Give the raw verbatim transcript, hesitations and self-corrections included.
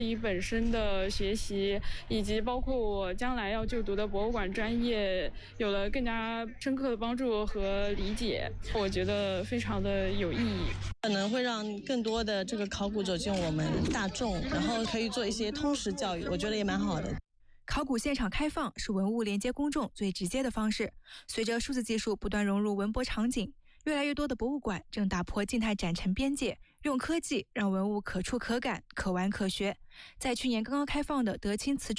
你本身的学习，以及包括我将来要就读的博物馆专业，有了更加深刻的帮助和理解，我觉得非常的有意义。 可能会让更多的这个考古走进我们大众，然后可以做一些通识教育，我觉得也蛮好的。 考古现场开放是文物连接公众最直接的方式。随着数字技术不断融入文博场景，越来越多的博物馆正打破静态展陈边界，用科技让文物可触可感、可玩可学。在去年刚刚开放的德清瓷